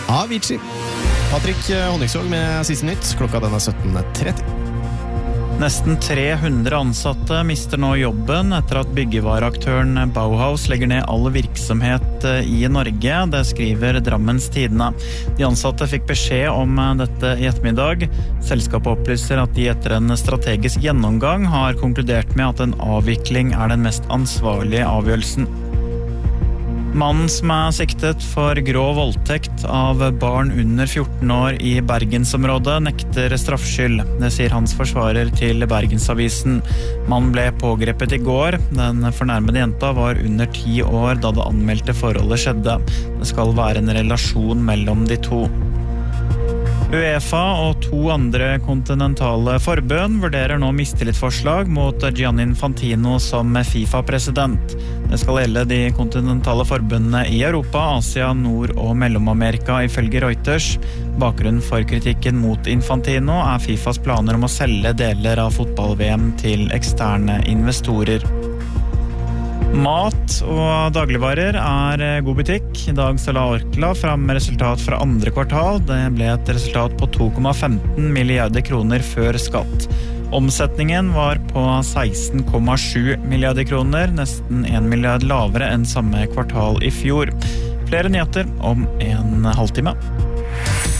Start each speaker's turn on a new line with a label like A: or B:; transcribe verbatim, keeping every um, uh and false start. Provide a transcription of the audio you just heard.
A: Avicii. Patrick Honningsvåg med siste nytt. Klokka den er sytten tretti.
B: Nesten tre hundre ansatte mister nå jobben etter at byggevareaktøren Bauhaus legger ned all virksomhet i Norge. Det skriver Drammens Tidende. De ansatte fikk beskjed om dette i ettermiddag. Selskapet opplyser at de etter en strategisk gjennomgang har konkludert med at en avvikling er den mest ansvarlige avgjørelsen. Mannen som er siktet for grov voldtekt av barn under fjorten år i Bergensområdet nekter straffskyld. Det sier hans forsvarer til Bergensavisen. Mannen ble pågrepet i går. Den fornærmede jenta var under ti år da det anmeldte forholdet skjedde. Det skal være en relasjon mellom de to. UEFA og to andre kontinentale forbund vurderer nå mistillitsforslag mot Gianni Infantino som FIFA-president. Det skal gjelde de kontinentale forbundene i Europa, Asia, Nord- og Mellom-Amerika ifølge Reuters. Bakgrunnen for kritikken mot Infantino er FIFAs planer om å selge deler av fotball-V M til eksterne investorer. Mat og dagligvarer er god butikk. I dag så la Orkla fram resultat fra andre kvartal. Det ble et resultat på to komma femten milliarder kroner før skatt. Omsetningen var på seksten komma sju milliarder kroner, nesten en milliard lavere enn samme kvartal i fjor. Flere nyheter om en halvtime.